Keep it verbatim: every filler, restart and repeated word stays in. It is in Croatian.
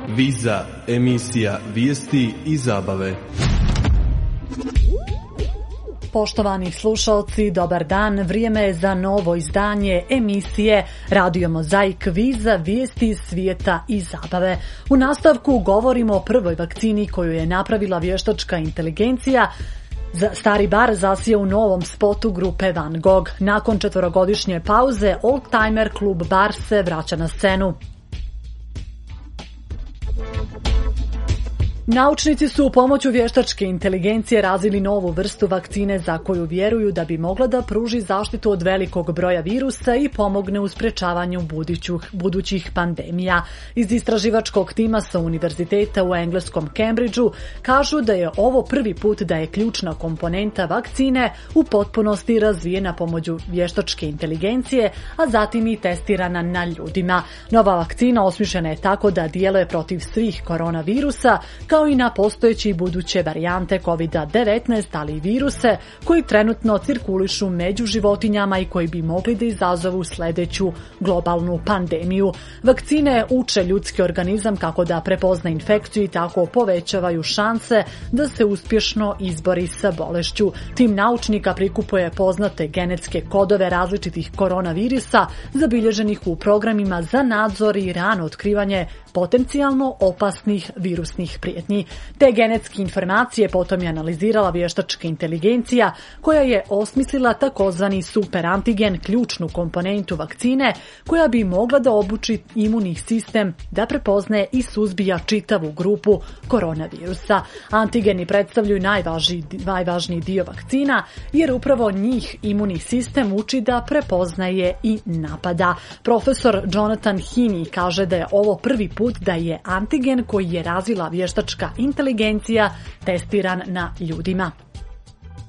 Viza, emisija vijesti i zabave. Poštovani slušalci, dobar dan. Vrijeme je za novo izdanje emisije Radio Mozaik Viza, vijesti iz svijeta i zabave. U nastavku govorimo o prvoj vakcini koju je napravila vještačka inteligencija. Stari bar zasije u novom spotu grupe Van Gogh. Nakon četvorogodišnje pauze, oldtimer klub Bar se vraća na scenu. Naučnici su pomoću vještačke inteligencije razvili novu vrstu vakcine za koju vjeruju da bi mogla da pruži zaštitu od velikog broja virusa i pomogne u sprečavanju budućih, budućih pandemija. Iz istraživačkog tima sa univerziteta u engleskom Cambridgeu kažu da je ovo prvi put da je ključna komponenta vakcine u potpunosti razvijena pomoću vještačke inteligencije, a zatim i testirana na ljudima. Nova vakcina osmišljena je tako da djeluje protiv svih koronavirusa, kao i na postojeće i buduće varijante kovid devetnaest, ali i viruse koji trenutno cirkulišu među životinjama i koji bi mogli da izazovu sljedeću globalnu pandemiju. Vakcine uče ljudski organizam kako da prepozna infekciju i tako povećavaju šanse da se uspješno izbori sa bolešću. Tim naučnika prikupuje poznate genetske kodove različitih koronavirusa zabilježenih u programima za nadzor i rano otkrivanje potencijalno opasnih virusnih prijetnji. Te genetske informacije potom je analizirala vještačka inteligencija koja je osmislila takozvani superantigen, ključnu komponentu vakcine koja bi mogla da obuči imunni sistem da prepoznaje i suzbija čitavu grupu koronavirusa. Antigeni predstavljaju najvažniji, najvažniji dio vakcina jer upravo njih imunni sistem uči da prepoznaje i napada. Profesor Jonathan Heaney kaže da je ovo prvi put da je antigen koji je razvila vještačka inteligencija testiran na ljudima.